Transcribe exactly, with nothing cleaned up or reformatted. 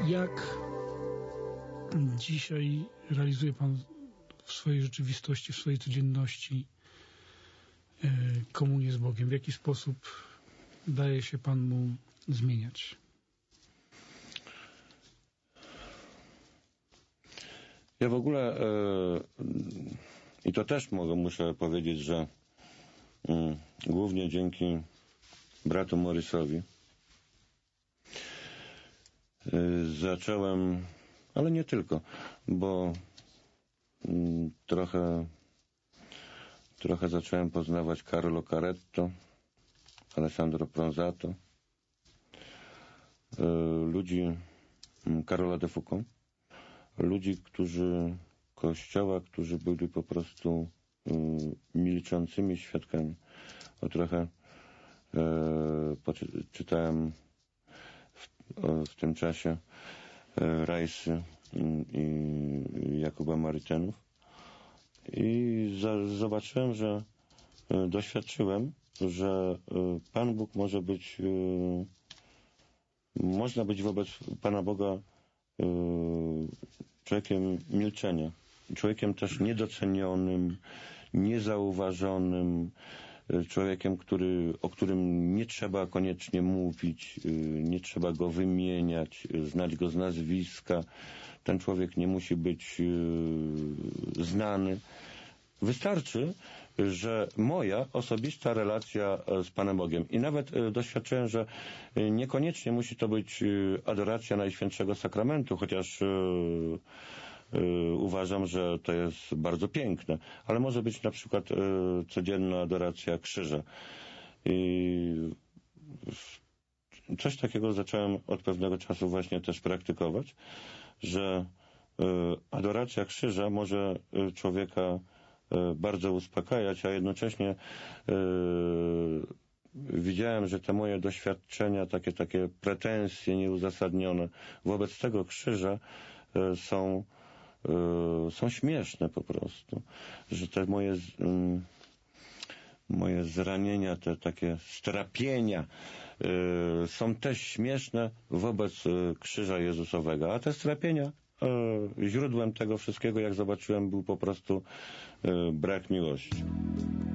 Jak dzisiaj realizuje Pan w swojej rzeczywistości, w swojej codzienności komunię z Bogiem? W jaki sposób daje się Pan Mu zmieniać? Ja w ogóle e, i to też mogę, muszę powiedzieć, że mm, głównie dzięki bratu Morrisowi e, zacząłem, ale nie tylko, bo mm, trochę trochę zacząłem poznawać Carlo Caretto, Alessandro Pronzato, e, ludzi Karola de Foucault, ludzi, którzy Kościoła, którzy byli po prostu y, milczącymi świadkami. O trochę y, czytałem w, o, w tym czasie y, Rajsy i Jakuba Marytenów i za, zobaczyłem, że y, doświadczyłem, że y, Pan Bóg może być y, można być wobec Pana Boga y, człowiekiem milczenia, człowiekiem też niedocenionym, niezauważonym, człowiekiem, który, o którym nie trzeba koniecznie mówić, nie trzeba go wymieniać, znać go z nazwiska. Ten człowiek nie musi być znany. Wystarczy, że moja osobista relacja z Panem Bogiem. I nawet doświadczyłem, że niekoniecznie musi to być adoracja Najświętszego Sakramentu, chociaż yy, yy, uważam, że to jest bardzo piękne. Ale może być na przykład yy, codzienna adoracja krzyża. I coś takiego zacząłem od pewnego czasu właśnie też praktykować, że yy, adoracja krzyża może człowieka bardzo uspokajać, a jednocześnie yy, widziałem, że te moje doświadczenia, takie takie pretensje nieuzasadnione wobec tego krzyża yy, są yy, są śmieszne po prostu, że te moje yy, moje zranienia, te takie strapienia yy, są też śmieszne wobec yy, krzyża Jezusowego, a te strapienia źródłem tego wszystkiego, jak zobaczyłem, był po prostu brak miłości.